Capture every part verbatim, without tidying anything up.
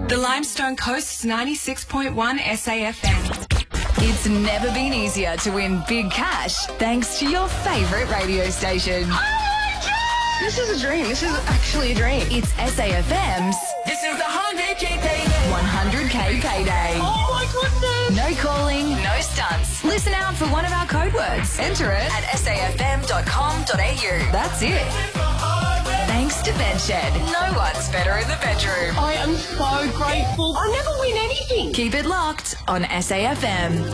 The Limestone Coast's ninety-six point one S A F M. It's never been easier to win big cash thanks to your favourite radio station. Oh my God! This is a dream. This is actually a dream. It's S A F M's This is the one hundred K payday. one hundred K payday. Oh my goodness! No calling, no stunts. Listen out for one of our code words. Enter it at S A F M dot com dot A U. That's it. Thanks to Bedshed. No one's better in the bedroom. I am so grateful. I never win anything. Keep it locked on S A F M.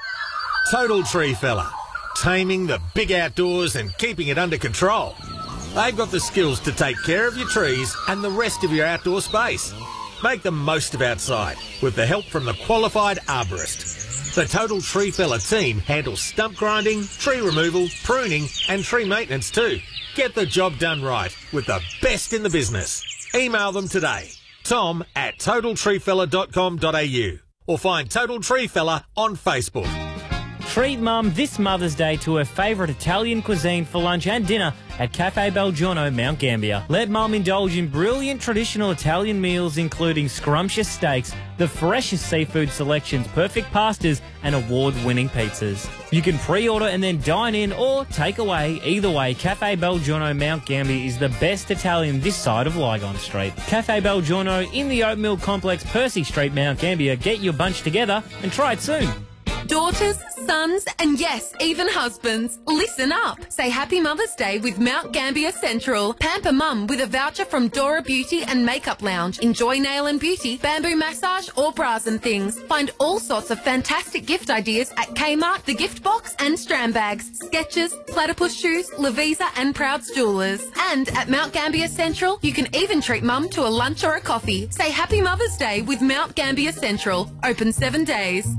Total Tree Fella. Taming the big outdoors and keeping it under control. They've got the skills to take care of your trees and the rest of your outdoor space. Make the most of outside with the help from the qualified arborist. The Total Tree Fella team handles stump grinding, tree removal, pruning and tree maintenance too. Get the job done right with the best in the business. Email them today. Tom at total tree fella dot com dot A U or find Total Tree Fella on Facebook. Treat Mum this Mother's Day to her favourite Italian cuisine for lunch and dinner at Cafe Belgiano, Mount Gambier. Let Mum indulge in brilliant traditional Italian meals including scrumptious steaks, the freshest seafood selections, perfect pastas and award-winning pizzas. You can pre-order and then dine in or take away. Either way, Cafe Belgiano, Mount Gambier is the best Italian this side of Lygon Street. Cafe Belgiano in the Oatmeal Complex, Percy Street, Mount Gambier. Get your bunch together and try it soon. Daughters, sons, and yes, even husbands, listen up. Say Happy Mother's Day with Mount Gambier Central. Pamper Mum with a voucher from Dora Beauty and Makeup Lounge. Enjoy nail and beauty, bamboo massage, or bras and things. Find all sorts of fantastic gift ideas at Kmart, The Gift Box, and Strand Bags, Skechers, Platypus Shoes, Lavisa, and Prouds Jewellers. And at Mount Gambier Central, you can even treat Mum to a lunch or a coffee. Say Happy Mother's Day with Mount Gambier Central. Open seven days.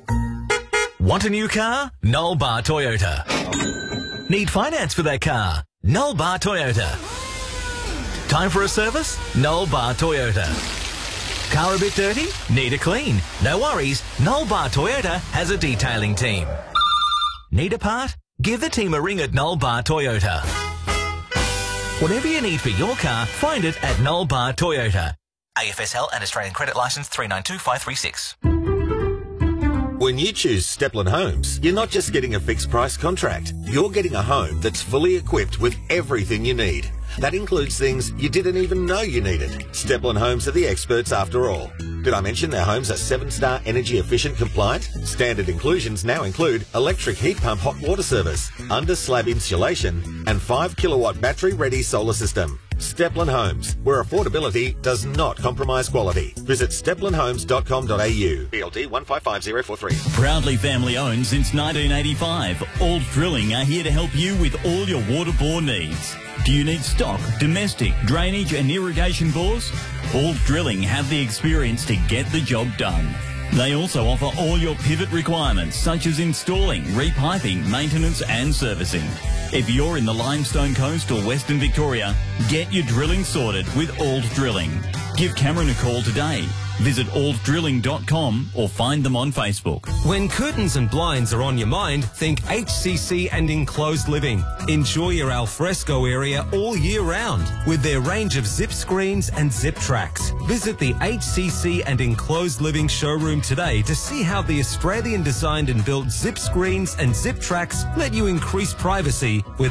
Want a new car? Noel Bar Toyota. Need finance for that car? Noel Bar Toyota. Time for a service? Noel Bar Toyota. Car a bit dirty? Need a clean? No worries, Noel Bar Toyota has a detailing team. Need a part? Give the team a ring at Noel Bar Toyota. Whatever you need for your car, find it at Noel Bar Toyota. A F S L and Australian Credit Licence three nine two five three six. When you choose Steplin Homes, you're not just getting a fixed price contract. You're getting a home that's fully equipped with everything you need. That includes things you didn't even know you needed. Steplin Homes are the experts after all. Did I mention their homes are seven-star energy efficient compliant? Standard inclusions now include electric heat pump hot water service, under slab insulation, and five kilowatt battery ready solar system. Steplin Homes, where affordability does not compromise quality. Visit steplin homes dot com dot A U. B L D one five five zero four three. Proudly family owned since nineteen eighty-five, Alt Drilling are here to help you with all your water bore needs. Do you need stock, domestic, drainage and irrigation bores? Alt Drilling have the experience to get the job done. They also offer all your pivot requirements such as installing, repiping, maintenance and servicing. If you're in the Limestone Coast or Western Victoria, get your drilling sorted with Alt Drilling. Give Cameron a call today. Visit alt drilling dot com or find them on Facebook. When curtains and blinds are on your mind, think H C C and Enclosed Living. Enjoy your alfresco area all year round with their range of zip screens and zip tracks. Visit the H C C and Enclosed Living showroom today to see how the Australian designed and built zip screens and zip tracks let you increase privacy with